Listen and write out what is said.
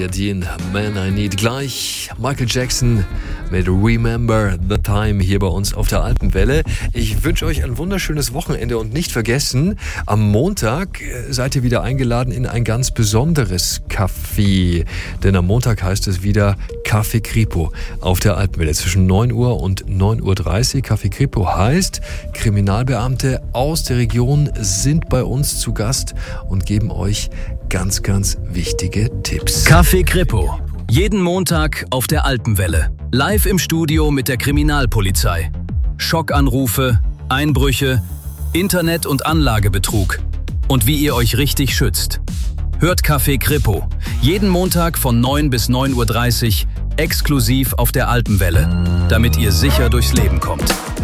Aladdin, Man I Need. Gleich Michael Jackson mit Remember the Time hier bei uns auf der Alpenwelle. Ich wünsche euch ein wunderschönes Wochenende und nicht vergessen, am Montag seid ihr wieder eingeladen in ein ganz besonderes Café. Denn am Montag heißt es wieder Café Kripo auf der Alpenwelle zwischen 9 Uhr und 9.30 Uhr. Café Kripo heißt, Kriminalbeamte aus der Region sind bei uns zu Gast und geben euch ganz, ganz wichtige Tipps. Café Kripo. Jeden Montag auf der Alpenwelle. Live im Studio mit der Kriminalpolizei. Schockanrufe, Einbrüche, Internet- und Anlagebetrug. Und wie ihr euch richtig schützt. Hört Café Kripo. Jeden Montag von 9 bis 9.30 Uhr exklusiv auf der Alpenwelle. Damit ihr sicher durchs Leben kommt.